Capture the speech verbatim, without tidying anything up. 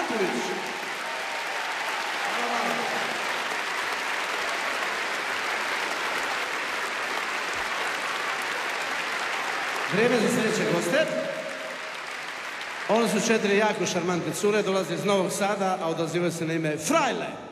Matulić. Vrijeme za sljedeće goste. One su četiri jako šarmantne cure, dolaze iz Novog Sada, a odazivaju se na ime Frajle.